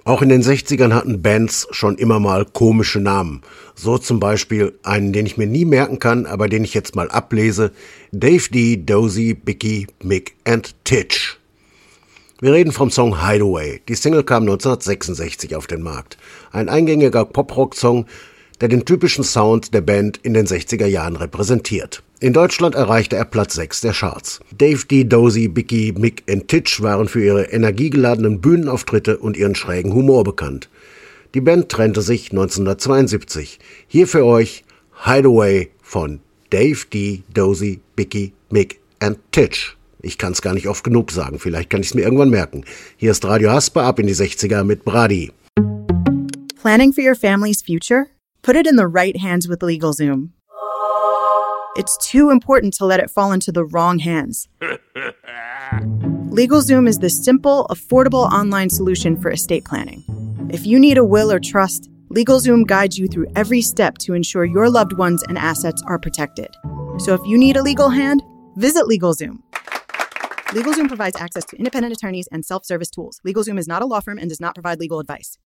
Auch in den 60ern hatten Bands schon immer mal komische Namen. So zum Beispiel einen, den ich mir nie merken kann, aber den ich jetzt mal ablese. Dave D, Dozy, Bicky, Mick and Titch. Wir reden vom Song Hideaway. Die Single kam 1966 auf den Markt. Ein eingängiger Pop-Rock-Song, der den typischen Sound der Band in den 60er Jahren repräsentiert. In Deutschland erreichte er Platz 6 der Charts. Dave D, Dozy, Bicky, Mick and Titch waren für ihre energiegeladenen Bühnenauftritte und ihren schrägen Humor bekannt. Die Band trennte sich 1972. Hier für euch Hideaway von Dave D, Dozy, Bicky, Mick and Titch. Ich kann es gar nicht oft genug sagen, vielleicht kann ich es mir irgendwann merken. Hier ist Radio Hasper, ab in die 60er mit Brady. Planning for your family's future? Put it in the right hands with LegalZoom. It's too important to let it fall into the wrong hands. LegalZoom is the simple, affordable online solution for estate planning. If you need a will or trust, LegalZoom guides you through every step to ensure your loved ones and assets are protected. So if you need a legal hand, visit LegalZoom. LegalZoom provides access to independent attorneys and self-service tools. LegalZoom is not a law firm and does not provide legal advice.